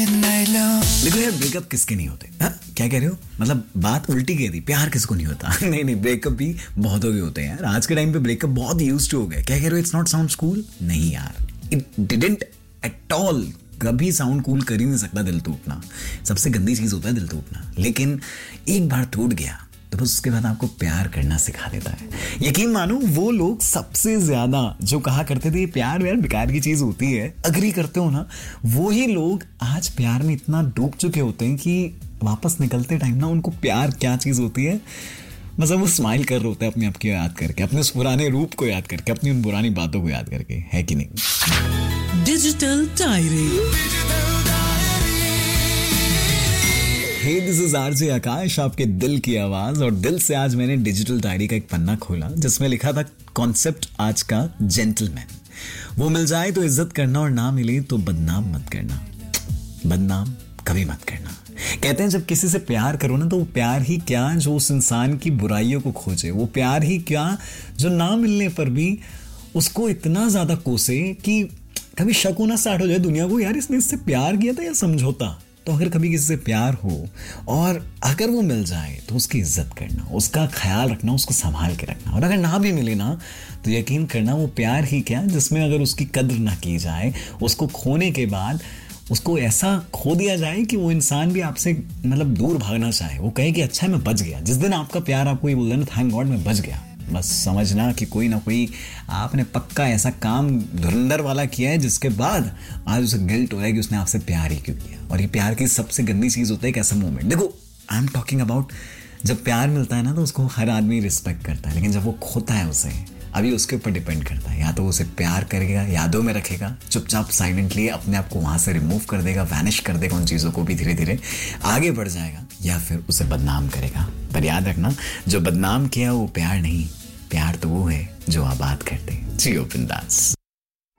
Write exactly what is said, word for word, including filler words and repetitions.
देखो यार, ब्रेकअप किसके नहीं होते? हा? क्या कह रहे हो? मतलब बात उल्टी कह दी, प्यार किसको नहीं होता? नहीं नहीं, ब्रेकअप भी बहुतों के होते हैं यार। आज के टाइम पे ब्रेकअप बहुत यूज टू हो गया। क्या कह रहे हो? It's not sound cool? नहीं यार, इट डिडंट एट ऑल। कभी साउंड कूल कर ही नहीं सकता दिल टूटना। सबसे गंदी चीज होता है दिल टूटना। लेकिन एक बार टूट गया तो बस उसके बाद आपको प्यार करना सिखा देता है। यकीन मानो, वो लोग सबसे ज्यादा जो कहा करते थे प्यार यार बेकार की चीज होती है, अग्री करते हो ना, वो ही लोग आज प्यार में इतना डूब चुके होते हैं कि वापस निकलते टाइम ना उनको प्यार क्या चीज होती है मतलब वो स्माइल कर रहे होते हैं अपने आप को याद करके, अपने उस पुराने रूप को याद करके, अपनी उन पुरानी बातों को याद करके, है कि नहीं? Digital diary. Hey this is RJ आकाश, आपके दिल की आवाज। और दिल से आज मैंने डिजिटल डायरी का एक पन्ना खोला जिसमें लिखा था कॉन्सेप्ट आज का, जेंटलमैन। वो मिल जाए तो इज्जत करना और ना मिले तो बदनाम मत करना। बदनाम कभी मत करना। कहते हैं जब किसी से प्यार करो ना तो वो प्यार ही क्या जो उस इंसान की बुराइयों को खोजे, वो प्यार ही क्या जो ना मिलने पर भी उसको इतना ज्यादा कोसे कि कभी शक होना स्टार्ट हो जाए दुनिया को, यार इसने इससे प्यार किया था या समझौता। तो अगर कभी किसी से प्यार हो और अगर वो मिल जाए तो उसकी इज्जत करना, उसका ख्याल रखना, उसको संभाल के रखना। और अगर ना भी मिले ना तो यकीन करना वो प्यार ही क्या जिसमें अगर उसकी कद्र ना की जाए, उसको खोने के बाद उसको ऐसा खो दिया जाए कि वो इंसान भी आपसे मतलब दूर भागना चाहे, वो कहे कि अच्छा मैं बच गया। जिस दिन आपका प्यार आपको ये बोल देना थैंक गॉड मैं बच गया, बस समझना कि कोई ना कोई आपने पक्का ऐसा काम धुरंधर वाला किया है जिसके बाद आज उसे गिल्ट हो रहा है कि उसने आपसे प्यार ही क्यों किया। और ये प्यार की सबसे गंदी चीज होता है एक ऐसा मोमेंट, देखो आई एम टॉकिंग अबाउट जब प्यार मिलता है ना तो उसको हर आदमी रिस्पेक्ट करता है, लेकिन जब वो खोता है उसे, अभी उसके ऊपर डिपेंड करता है। या तो उसे प्यार करेगा, यादों में रखेगा, चुपचाप साइलेंटली अपने आप को वहां से रिमूव कर देगा, वैनिश कर देगा, उन चीज़ों को भी धीरे धीरे आगे बढ़ जाएगा, या फिर उसे बदनाम करेगा। पर याद रखना, जो बदनाम किया वो प्यार नहीं, प्यार तो वो है जो आबाद करते। जियो बिंदास।